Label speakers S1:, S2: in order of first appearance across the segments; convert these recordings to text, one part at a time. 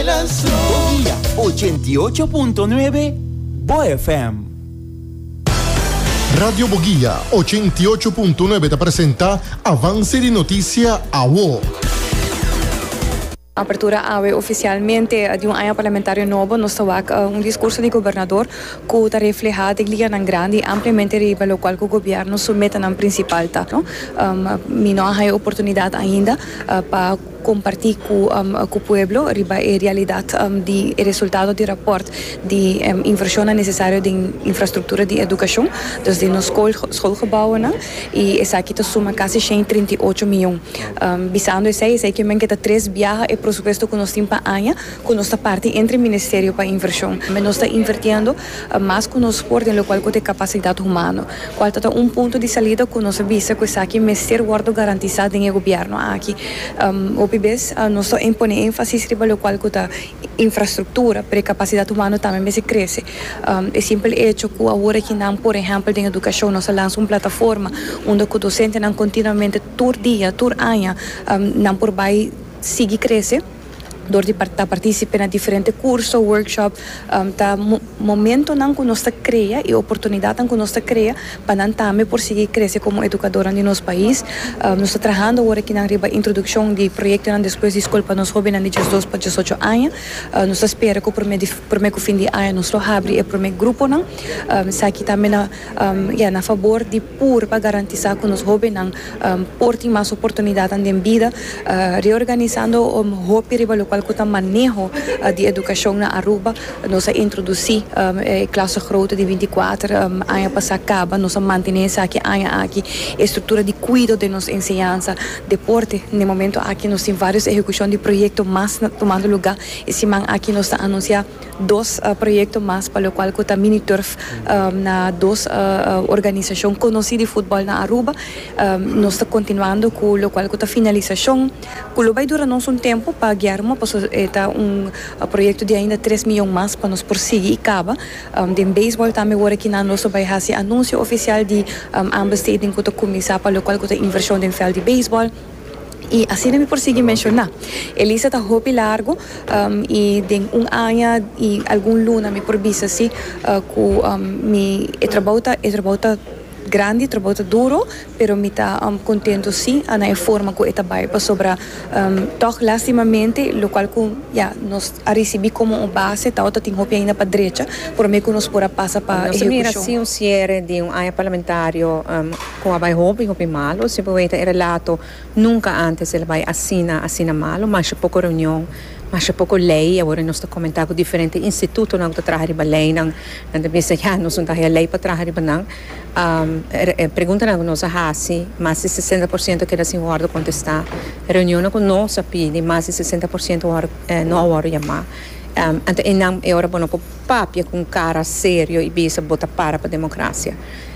S1: Boguía 88.9 BoFM.
S2: Radio Boguía 88.9 te presenta Avance de Noticia AWO.
S3: Apertura AWE oficialmente de um año parlamentario nuevo nos toca un discurso del gobernador que está reflejado de liga grande y ampliamente riba lo cual el gobierno somete a principal no no hay oportunidad ainda para compartir con el pueblo riba a realidad de resultado del rapport de inversión necesaria de infraestructura de educación desde los schoolgebouwen y esa aquí suma casi 138 millones visando ese que men que 3 viajes e presupuesto que nós temos para año con nuestra parte entre el Ministerio para Inversión. Nos está invirtiendo más con los por en lo cual con capacidad humana. Cual está un punto de salida que nos avisa que aquí el ser guardo garantizado en el gobierno aquí. OPBs nos impone énfasis sobre lo cual con infraestructura para capacidad humana también se crece. Es simple hecho que ahora que não, por ejemplo, en educación nos lanza una plataforma donde los docentes não continuamente todo día, todo año, não por vai sigue crece door de participar en diferentes cursos, workshops, momento nan que nos crea y oportunidad nan que nos crea para também por seguir crecer como educadora en nuestro país. Nos está trabajando ahora que arriba introducción de proyecto después de escuela para los jóvenes de 12 para 18 años. Nos espera que por meio fin de año nos abre el primer grupo nan. Aqui também na favor de para garantizar que los jóvenes portem más oportunidad en vida, reorganizando hobby riba lo cual com o manejo de educação na Aruba, nós introduzimos classe grote de 24 anos para acaba, nós mantemos aqui estrutura de cuidado de nossa ensinança, deporte, no momento aqui nós temos várias execuções de projetos mais tomando lugar, e se aqui nós anunciamos 2 projetos mais para o qual com mini turf na 2 organizações conhecidas de futebol na Aruba, nós está continuando com o qual com a finalização, que vai durar nós tempo para guiarmos está projeto de ainda 3 milhões mais para nos prosseguir e acaba. De beisebol também agora que na nossa vai fazer anúncio oficial de ambesteding que começar para o qual com a inversão de veld de beisebol. E assim me prosseguir mencionar. Elisa está roupa largo e de ano e algum luna me provisa assim que me trabalha grande, trabalho duro, pero me está contento sim na forma que está vai para sobre toch lastimamente lo qual nos recebi como uma base tá outra tem roupa ainda para direita por mim que nos pora passa para
S4: execução. Mira assim um cierre de ano parlamentário com a vai roupa malo, simplesmente é relato nunca antes ele vai assina malo, mas pouco reunião. Mas é pouco lei, agora nós estamos comentando com diferentes institutos não está trabalhando lei, não pensa que nós não temos lei para trabalhar não. Pergunta não nós assim, mais de 60% que assim guardo contestar. Reunião com nós pede mais de 60% não hora chamar. Ante não é hora bom para papia com cara sério e bisa botar para a democracia.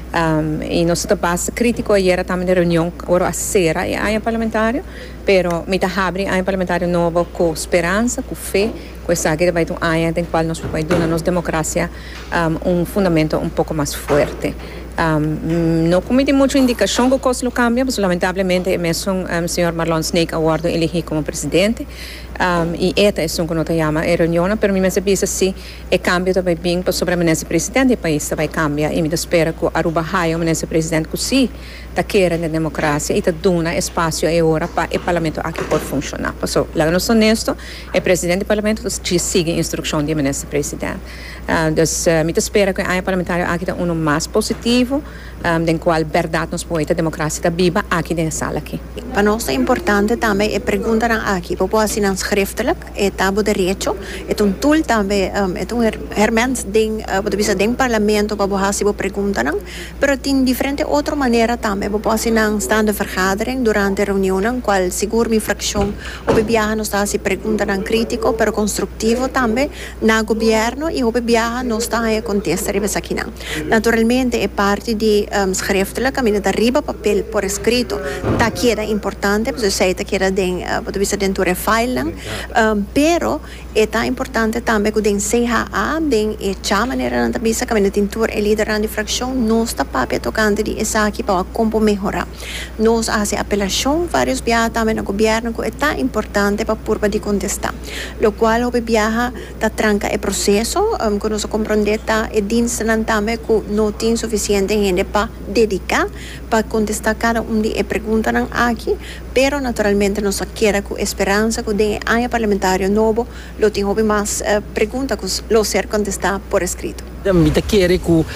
S4: E nós estamos crítico ayer também da reunião agora a sera e ano parlamentário, pero me está abrindo ano parlamentário novo com esperança, com fé, com essa que vai ter ano em qual nós vai dar na nossa democracia fundamento pouco mais forte. Não cometi muita indicação que o costo cambia, mas lamentavelmente mesmo o senhor Marlon Snake aguardo eleger como presidente. E esta é o que nós chamamos de reunião, mas me pensa se o cambio também bem para sobre o presidente do país vai cambiar e me espera que Aruba haja o presidente que sim está querendo a democracia e está dando espaço e hora para o parlamento aqui pode funcionar. Então, lá nós honesto, o presidente do parlamento siga a instrução do presidente. Então, me espera que o parlamentário aqui está mais positivo, em qual verdade nós podemos a democracia está viva aqui nessa sala aqui.
S5: Para nós é importante também é perguntar aqui, para assinar schriftelijk, é tabo direito, é tool também, é hermans ding, para bisa ding parlamento para bohar se bo perguntar, pero tem diferente outra maneira também, para assinar stand de vergadering durante a reunião, qual seguro minha fração, o bibiaha nos está se perguntar crítico, pero construtivo também na governo e o bibiaha nos está a contestar isso aqui não. Naturalmente é parte de schriftelijk, camina arriba papel por escrito. Ta queda importante, pues sei ta queda den, pode bisa den ture filing, pero eta importante também que den CHA, den cha maneira na bisa camina tintur e líder de fracção, nós ta papel tocante de essa aqui para como melhorar. Nós hace apelação vários via também no governo que é importante para purba de contestar. Lo qual o viaja ta tranca e processo, que nós compreendeta e dienste também que não tem suficiente gente para dedicar para contestar cada de perguntas aqui, pero naturalmente nós quer com esperança que den ano parlamentário novo, lo tem mais perguntas que lo ser contestar por escrito.
S6: Mita quer que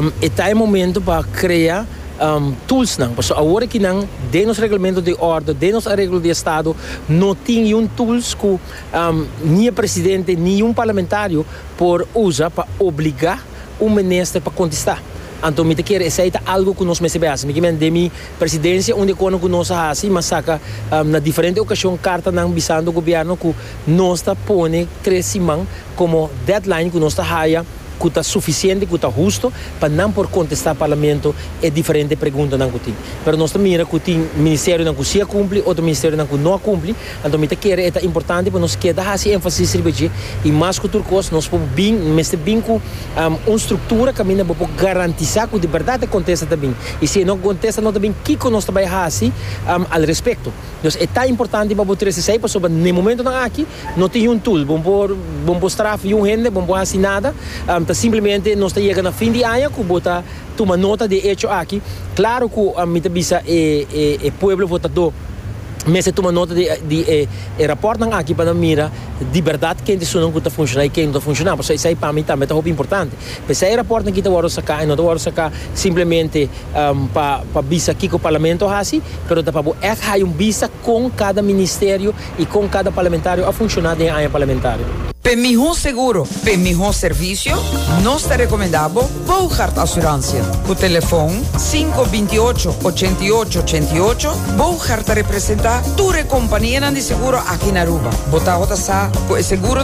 S6: é momento para criar tools não, porque agora que não de nos regulamentos de ordem, de nos arreglos de estado, não tem tools que nem o presidente nem parlamentário por usar para obrigar ministro para contestar. Então, me quer essa é algo que nós recebemos. Me quer de minha presidência, onde quando que nós assim, mas saca na diferente ocasião carta não bisando o governo que nós está põe 3 semanas como deadline que nós está haia que está suficiente, que está justo para não por contestar o parlamento é diferente pergunta não que tem. Mas nós também mira que tem ministério não que se cumpre, outro ministério não que não cumpre. Então me quer é importante para nós que dar esse ênfase sobre e mais que turcos nós podemos bem com uma estrutura que ainda para garantizar que de verdade contesta também. E se não contesta não também que nós também assim ao respeito. Então é tão importante para botar esse aí para sobre no momento não aqui não tem tool, vamos mostrar gente, vamos assim nada. Simplesmente nós estamos chegando a fim de ano que bota uma nota de hecho aqui. Claro que a minha bisa é povo votador, mas toma nota de rapport aqui para mira de verdade quem está funcionando e quem não está funcionando. Porque isso aí para mim também é importante. Mas esse rapport aqui está vamos sacar e não vamos sacar simplesmente para bisa aqui com o parlamento assim, mas para visa com cada ministério e com cada parlamentário a funcionar em área parlamentária.
S7: Para melhor seguro, para melhor serviço, nós te recomendamos Bouchard Assurância. O telefone 528-8888. Bouchard representa tua companhia de seguro aqui na Aruba. Bota o seguro